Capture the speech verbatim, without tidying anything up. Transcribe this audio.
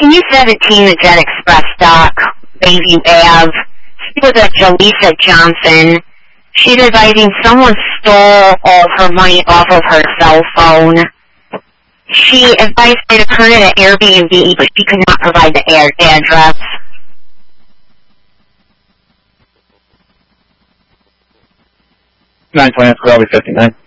Can you seventeen the Jet Express dock, Bayview Ave? Speak with a Jaleesa Johnson. She's advising someone stole all her money off of her cell phone. She advised her to turn in an Airbnb, but she could not provide the air address. nine twenty, Squirrel fifty-nine.